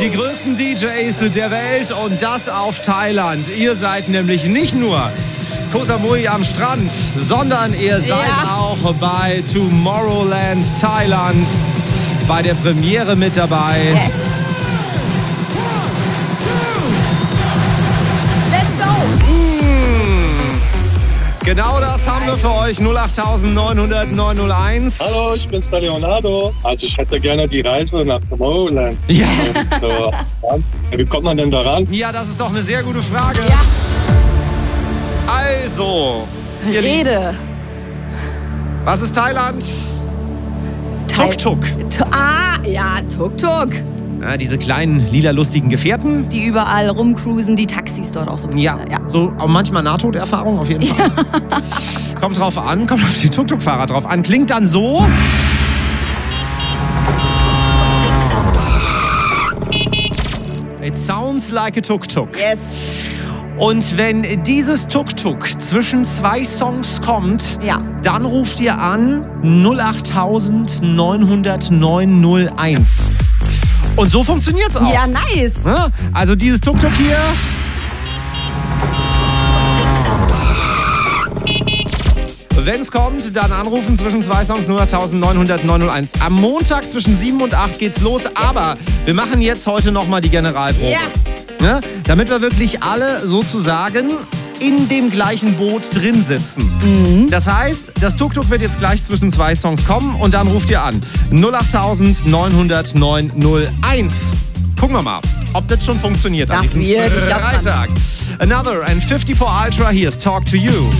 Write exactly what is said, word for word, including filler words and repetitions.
Die größten D Js der Welt und das auf Thailand. Ihr seid nämlich nicht nur Koh Samui am Strand, sondern ihr seid Ja. auch bei Tomorrowland Thailand bei der Premiere mit dabei. Yes. Let's go. Genau das haben wir für euch. null acht neun null null neun null eins. Hallo, ich bin's, der Leonardo. Also ich hätte gerne die Reise nach Tomorrowland. Ja. Und, äh, wie kommt man denn da ran? Ja, das ist doch eine sehr gute Frage. Ja. Also, ihr Lieben, Rede. was ist Thailand? Thai- Tuk-Tuk. Tu- Ah, ja, Tuk-Tuk. Ja, diese kleinen lila lustigen Gefährten. Die überall rumcruisen, die Taxis dort auch so. ein Ja, bisschen, ja. so auch manchmal Nahtoderfahrung auf jeden Fall. Kommt drauf an, kommt auf die Tuk-Tuk-Fahrer drauf an. Klingt dann so. It sounds like a Tuk-Tuk. Yes. Und wenn dieses Tuk-Tuk zwischen zwei Songs kommt, Ja. dann ruft ihr an null acht neun null null neun null eins. Und so funktioniert's auch. Ja, nice. Ne? Also dieses Tuk-Tuk hier. Wenn es kommt, dann anrufen zwischen zwei Songs null acht neun null null neun null eins. Am Montag zwischen sieben und acht geht's los. Aber wir machen jetzt heute nochmal die Generalprobe. Ja. Ne? Damit wir wirklich alle sozusagen in dem gleichen Boot drin sitzen. Das heißt, das Tuk-Tuk wird jetzt gleich zwischen zwei Songs kommen und dann ruft ihr an. null acht neun null null neun null eins. Gucken wir mal, ob das schon funktioniert an Das diesem wird, ich glaub dran. Freitag. Another and fifty-four Ultra, here's Talk to You.